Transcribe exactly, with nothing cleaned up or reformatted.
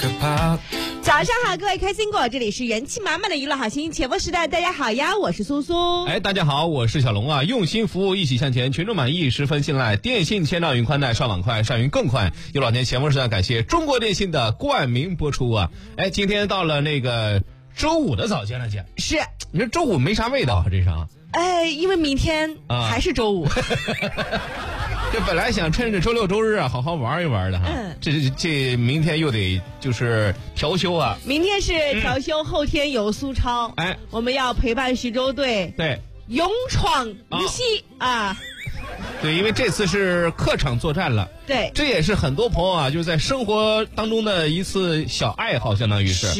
可怕。 早上好，各位开心果，这里是元气满满的娱乐好心情，前锋时代，大家好呀，我是苏苏。 哎，大家好，我是小龙啊，用心服务，一起向前，群众满意，十分信赖。电信千兆云宽带，上网快，上云更快。有老天前锋时代，感谢中国电信的冠名播出啊！哎，今天到了那个周五的早间了，姐。 是， 你说周五没啥味道啊，这啥？ 哎，因为明天还是周五。啊这本来想趁着周六周日啊，好好玩一玩的哈。嗯，这这这明天又得就是调休啊。 明天是调休，嗯、后天有苏超。 哎， 我们要陪伴徐州队， 对， 勇闯无锡 啊, 啊。 对，因为这次是客场作战了。 对， 这也是很多朋友啊，就是在生活当中的一次小爱好，相当于是。